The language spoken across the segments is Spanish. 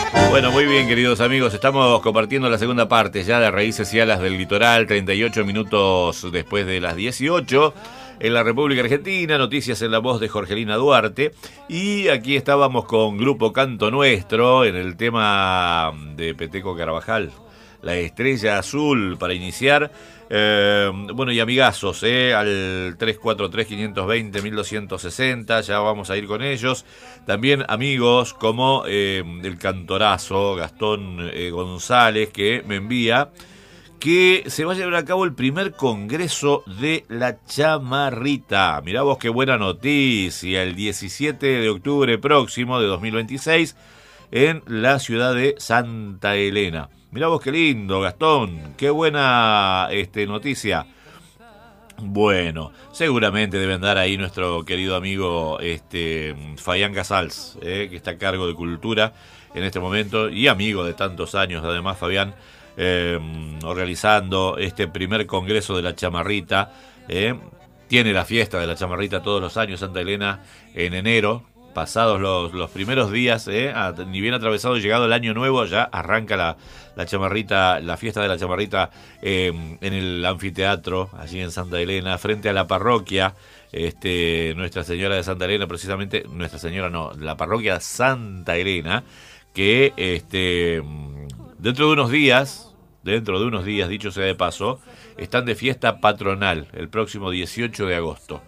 Bueno, muy bien, queridos amigos, estamos compartiendo la segunda parte ya de Raíces y Alas del Litoral, 38 minutos después de las 18 en la República Argentina, noticias en la voz de Jorgelina Duarte, y aquí estábamos con Grupo Canto Nuestro en el tema de Peteco Carvajal, La Estrella Azul, para iniciar. Bueno, y amigazos, al 343-520-1260, ya vamos a ir con ellos. También amigos como el cantorazo Gastón González, que me envía que se va a llevar a cabo el primer congreso de la chamarrita. Mirá vos qué buena noticia, el 17 de octubre próximo de 2026 en la ciudad de Santa Elena. Mirá vos qué lindo, Gastón, qué buena noticia. Bueno, seguramente debe andar ahí nuestro querido amigo Fabián Casals, que está a cargo de Cultura en este momento y amigo de tantos años, además, Fabián, organizando este primer congreso de la chamarrita. Tiene la fiesta de la chamarrita todos los años, Santa Elena, en enero. Pasados los primeros días, ni bien atravesado y llegado el año nuevo, ya arranca la chamarrita, la fiesta de la chamarrita en el anfiteatro, allí en Santa Elena, frente a la parroquia Nuestra Señora de Santa Elena, precisamente, Nuestra Señora no, la parroquia Santa Elena, que dentro de unos días, dicho sea de paso, están de fiesta patronal, el próximo 18 de agosto.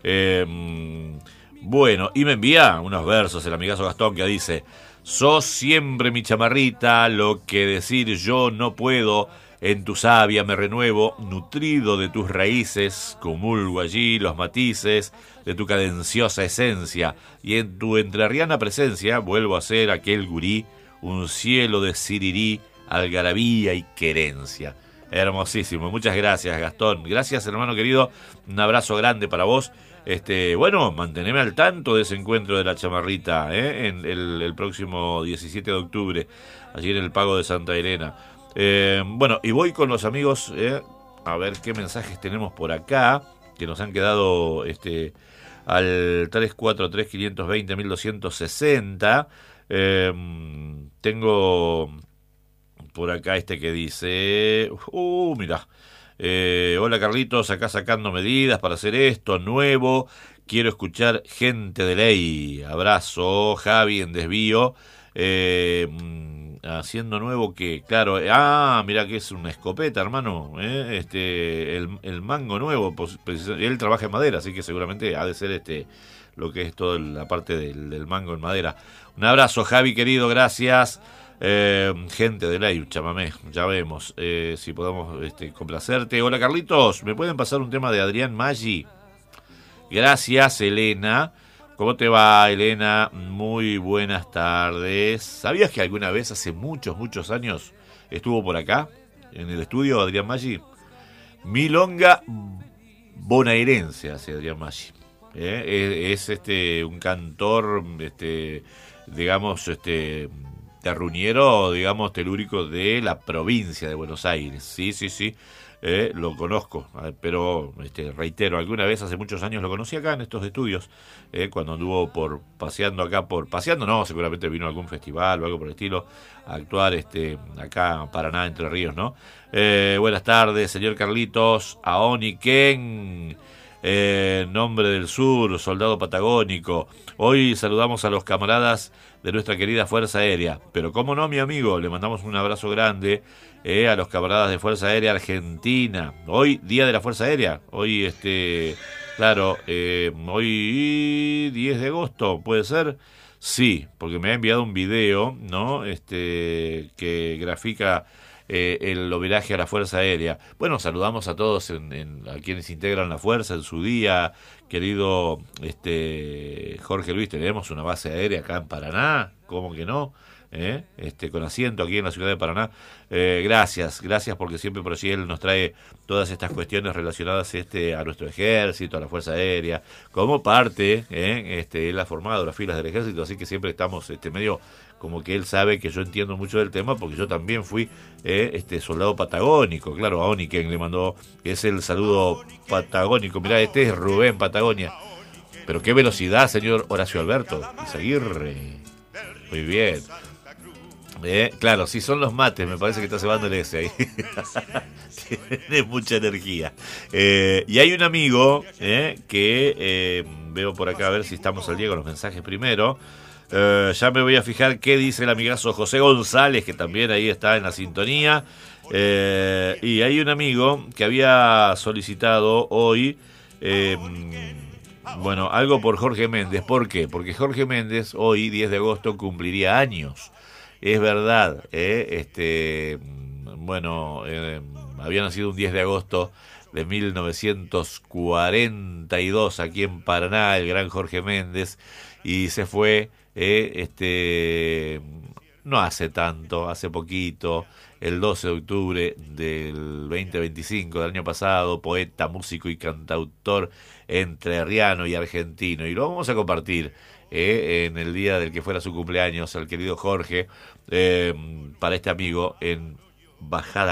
Bueno, y me envía unos versos el amigazo Gastón que dice: sos siempre mi chamarrita, lo que decir yo no puedo, en tu savia me renuevo, nutrido de tus raíces, comulgo allí los matices de tu cadenciosa esencia, y en tu entrerriana presencia vuelvo a ser aquel gurí, un cielo de sirirí, algarabía y querencia. Hermosísimo, muchas gracias, Gastón. Gracias, hermano querido, un abrazo grande para vos. Bueno, manteneme al tanto de ese encuentro de la chamarrita, en el próximo 17 de octubre, allí en el Pago de Santa Elena. Bueno, y voy con los amigos, a ver qué mensajes tenemos por acá, que nos han quedado al 343-520-1260. Tengo por acá que dice, mirá. Hola Carlitos, acá sacando medidas para hacer esto nuevo, quiero escuchar Gente de Ley, abrazo, Javi en desvío, haciendo nuevo que, claro, mirá que es una escopeta, hermano, el mango nuevo, pues, él trabaja en madera, así que seguramente ha de ser lo que es toda la parte del mango en madera. Un abrazo, Javi querido, gracias. Gente de Ley, chamamé, ya vemos si podemos complacerte. Hola Carlitos, ¿me pueden pasar un tema de Adrián Maggi? Gracias, Elena. ¿Cómo te va, Elena? Muy buenas tardes. ¿Sabías que alguna vez, hace muchos años, estuvo por acá, en el estudio, Adrián Maggi? Milonga bonaerense hace Adrián Maggi. Es un cantor, digamos, terruñero, digamos, telúrico de la provincia de Buenos Aires. Sí, lo conozco, pero reitero, alguna vez hace muchos años lo conocí acá en estos estudios, cuando anduvo paseando, no, seguramente vino a algún festival o algo por el estilo, a actuar acá en Paraná, Entre Ríos, ¿no? Buenas tardes, señor Carlitos, Aoni Ken, Nombre del Sur, soldado patagónico. Hoy saludamos a los camaradas de nuestra querida Fuerza Aérea, pero cómo no, mi amigo, le mandamos un abrazo grande a los camaradas de Fuerza Aérea Argentina. Hoy, Día de la Fuerza Aérea, hoy claro, hoy 10 de agosto, ¿puede ser? Sí, porque me ha enviado un video, ¿no? Que grafica el homenaje a la Fuerza Aérea. Bueno, saludamos a todos a quienes integran la Fuerza en su día, querido Jorge Luis. Tenemos una base aérea acá en Paraná, ¿cómo que no? Con asiento aquí en la ciudad de Paraná. Gracias porque siempre por allí él nos trae todas estas cuestiones relacionadas a nuestro ejército, a la Fuerza Aérea, como parte, él ha formado las filas del ejército, así que siempre estamos medio como que él sabe que yo entiendo mucho del tema, porque yo también fui soldado patagónico. Claro, a Oni quien le mandó, es el saludo patagónico. Mirá, es Rubén Patagonia. Pero qué velocidad, señor Horacio Alberto Izaguirre. Muy bien. Claro, si son los mates, me parece que está cebando el S ahí. Tiene mucha energía. Y hay un amigo que veo por acá a ver si estamos al día con los mensajes primero. Ya me voy a fijar qué dice el amigazo José González, que también ahí está en la sintonía. Y hay un amigo que había solicitado hoy, bueno, algo por Jorge Méndez. ¿Por qué? Porque Jorge Méndez hoy, 10 de agosto, cumpliría años. Es verdad, bueno, había nacido un 10 de agosto de 1942 aquí en Paraná, el gran Jorge Méndez, y se fue, no hace tanto, hace poquito, el 12 de octubre del 2025 del año pasado, poeta, músico y cantautor entrerriano y argentino, y lo vamos a compartir en el día del que fuera su cumpleaños, al querido Jorge, para este amigo en Bajada